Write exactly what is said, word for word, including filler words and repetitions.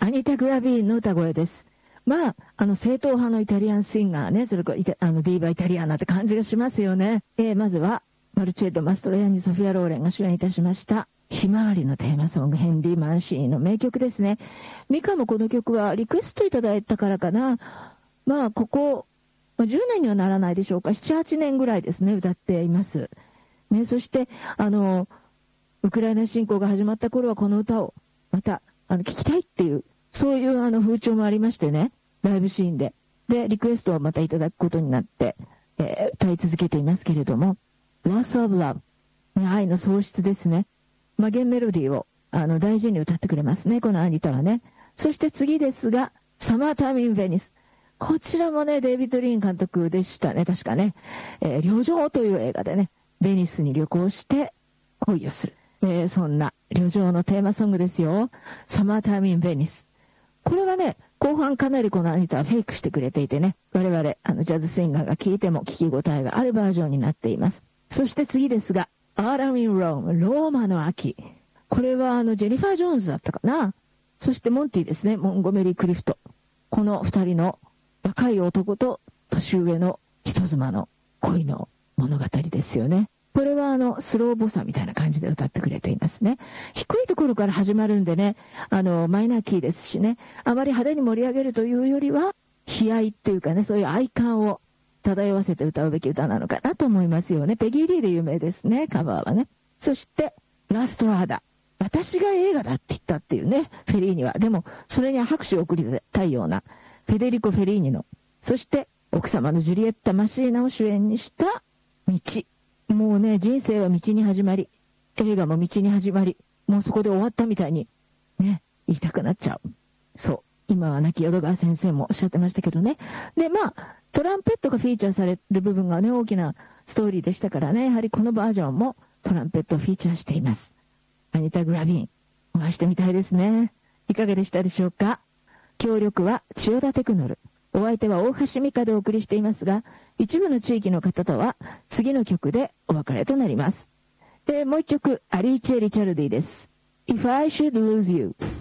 アニタ・グラビーンの歌声です。まあ、あの、正統派のイタリアンシンガーね、それから、あの、ディーバイタリアーナって感じがしますよね。えー、まずは、マルチェッロ・マストロヤニ・ソフィア・ローレンが主演いたしました、ひまわりのテーマソング、ヘンリー・マンシーニの名曲ですね。ミカもこの曲はリクエストいただいたからかな。まあ、ここ、じゅうねんにはならないでしょうか。なな、はちねんぐらいですね、歌っています。ね、そして、あの、ウクライナ侵攻が始まった頃はこの歌を、また、あの、聞きたいっていう、そういうあの風潮もありましてね、ライブシーンで。で、リクエストをまたいただくことになって、えー、歌い続けていますけれども、Loss of Love、ね、愛の喪失ですね。まあ、原メロディーを、あの、大事に歌ってくれますね、このアニタはね。そして次ですが、Summer Time in Venice。こちらもね、デイビッド・リーン監督でしたね、確かね。えー、旅情という映画でね、ベニスに旅行して恋をする。えー、そんな旅情のテーマソングですよ。Summer Time in Venice。これはね、後半かなりこのアニタはフェイクしてくれていてね、我々、あの、ジャズシンガーが聴いても聞き応えがあるバージョンになっています。そして次ですが、Autumn in Rome、ローマの秋。これはあの、ジェニファー・ジョーンズだったかな。そしてモンティですね、モンゴメリー・クリフト。この二人の若い男と年上の人妻の恋の物語ですよね。これはあの、スローボサみたいな感じで歌ってくれていますね。低いところから始まるんでね、あの、マイナーキーですしね、あまり派手に盛り上げるというよりは、悲哀っていうかね、そういう哀感を漂わせて歌うべき歌なのかなと思いますよね。ペギー・リーで有名ですね、カバーはね。そして、ラストラーダ。私が映画だって言ったっていうね、フェリーニは。でも、それには拍手を送りたいような、フェデリコ・フェリーニの、そして、奥様のジュリエッタ・マシーナを主演にした道。もうね、人生は道に始まり、映画も道に始まり、もうそこで終わったみたいに、ね、言いたくなっちゃう。そう。今は亡き淀川先生もおっしゃってましたけどね。で、まあ、トランペットがフィーチャーされる部分がね、大きなストーリーでしたからね、やはりこのバージョンもトランペットをフィーチャーしています。アニタ・グラビン、お会いしてみたいですね。いかがでしたでしょうか。協力は千代田テクノル。お相手は大橋美香でお送りしていますが、一部の地域の方とは次の曲でお別れとなります。で、もう一曲、アリーチェ・リチャルディです。If I Should Lose You。